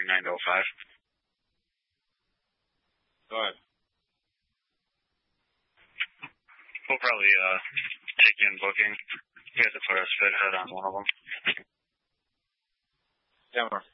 Boeing 905. Go ahead. We'll probably take in booking. You have to put a spit head on one of them. Denver.